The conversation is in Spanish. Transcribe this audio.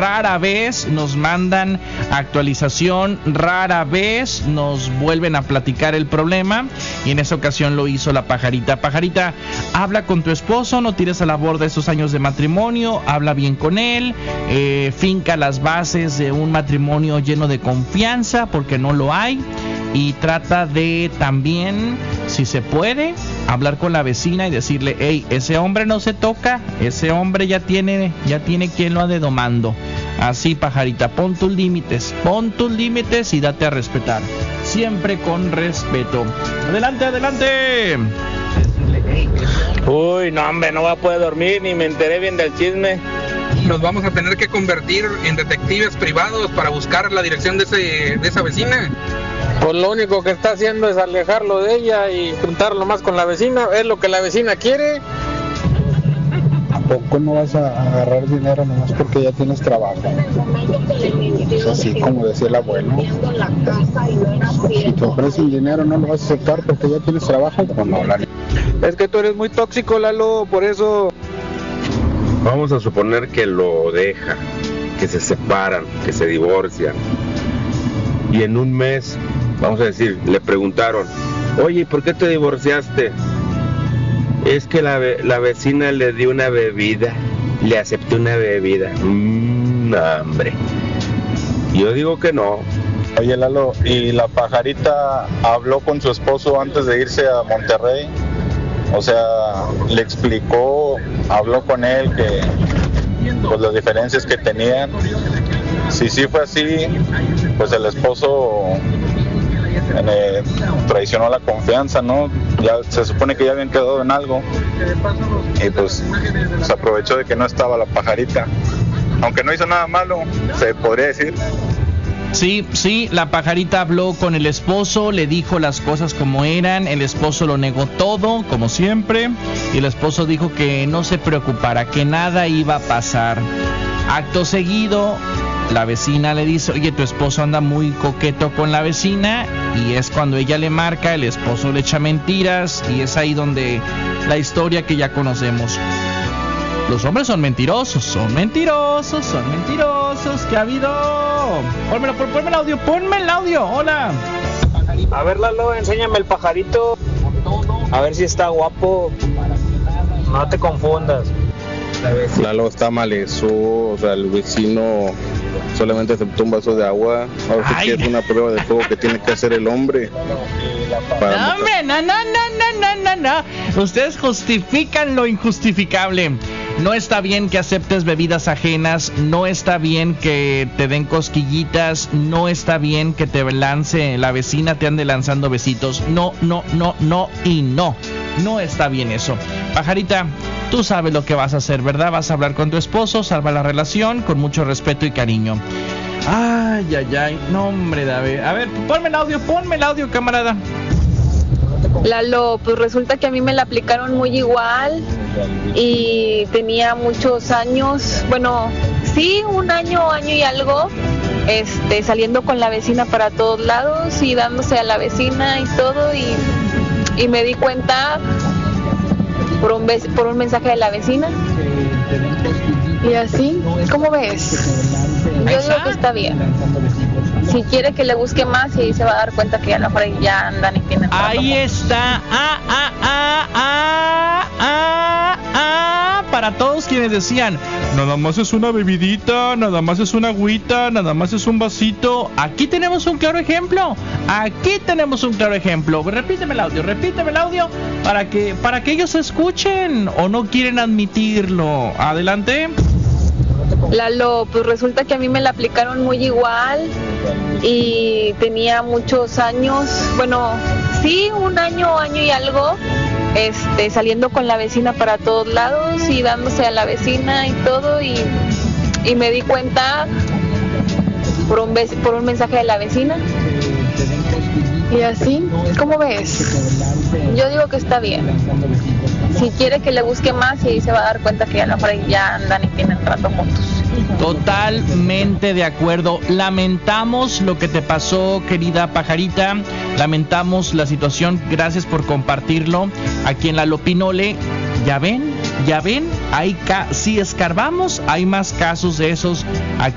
rara vez nos mandan actualización, rara vez nos vuelven a platicar el problema, y en esa ocasión lo hizo la pajarita. Pajarita, habla con tu esposo, no tires a la borda esos años de matrimonio, habla bien con él, finca las bases de un matrimonio lleno de confianza, porque no lo hay, y trata de también, si se puede, hablar con la vecina y decirle: hey, ese hombre no se toca, ese hombre ya tiene quien lo ande domando. Así, pajarita, pon tus límites y date a respetar, siempre con respeto. Adelante, adelante. Uy, no, hombre, no voy a poder dormir, ni me enteré bien del chisme. Nos vamos a tener que convertir en detectives privados para buscar la dirección de esa vecina. Pues lo único que está haciendo es alejarlo de ella y juntarlo más con la vecina. Es lo que la vecina quiere. ¿A poco no vas a agarrar dinero nomás porque ya tienes trabajo? Es así como decía el abuelo. Si te ofrecen dinero no lo vas a aceptar porque ya tienes trabajo. Pues no, es que tú eres muy tóxico, Lalo, por eso. Vamos a suponer que lo deja, que se separan, que se divorcian. Y en un mes, vamos a decir, le preguntaron: oye, ¿por qué te divorciaste? Es que la vecina le dio una bebida, le aceptó una bebida. Hombre. Yo digo que no. Oye, Lalo, ¿y la pajarita habló con su esposo antes de irse a Monterrey? O sea, le explicó, habló con él que pues las diferencias que tenían. Si sí fue así, pues el esposo traicionó la confianza, ¿no? Ya se supone que ya habían quedado en algo y pues se aprovechó de que no estaba la pajarita, aunque no hizo nada malo, se podría decir. Sí, la pajarita habló con el esposo, le dijo las cosas como eran, el esposo lo negó todo, como siempre, y el esposo dijo que no se preocupara, que nada iba a pasar. Acto seguido, la vecina le dice: oye, tu esposo anda muy coqueto con la vecina, y es cuando ella le marca, el esposo le echa mentiras, y es ahí donde la historia que ya conocemos. Los hombres son mentirosos, ¿qué ha habido? Ponme el audio, hola. A ver, Lalo, enséñame el pajarito, a ver si está guapo, no te confundas. Lalo está malezo, o sea, el vecino solamente aceptó un vaso de agua. Ahora sí que es una prueba de fuego que tiene que hacer el hombre. No, hombre, no. Ustedes justifican lo injustificable. No está bien que aceptes bebidas ajenas, no está bien que te den cosquillitas, no está bien que te lance, la vecina te ande lanzando besitos. No y no. No está bien eso. Pajarita, tú sabes lo que vas a hacer, ¿verdad? Vas a hablar con tu esposo, salva la relación con mucho respeto y cariño. Ay. No, hombre, David. A ver, ponme el audio, camarada. Lalo, pues resulta que a mí me la aplicaron muy igual y tenía muchos años, bueno, sí, un año y algo, saliendo con la vecina para todos lados y dándose a la vecina y todo, y me di cuenta por un mensaje de la vecina. Y así, ¿cómo ves? Yo digo que está bien. Si quiere que le busque más, y ahí se va a dar cuenta que a lo mejor ya andan y tienen rato. Ahí está. Para todos quienes decían: nada más es una bebidita, nada más es una agüita, nada más es un vasito. Aquí tenemos un claro ejemplo. Repíteme el audio para que ellos escuchen, o no quieren admitirlo. Adelante. Lalo, pues resulta que a mí me la aplicaron muy igual y tenía muchos años, bueno, sí, un año y algo, saliendo con la vecina para todos lados y dándose a la vecina y todo, y me di cuenta por un mensaje de la vecina. Y así, ¿cómo ves? Yo digo que está bien. Si quiere que le busque más, y ahí se va a dar cuenta que a lo mejor ya andan y tienen rato juntos. Totalmente de acuerdo. Lamentamos lo que te pasó, querida pajarita. Lamentamos la situación. Gracias por compartirlo. Aquí en la Lopinole, ya ven, si escarbamos, hay más casos de esos. Aquí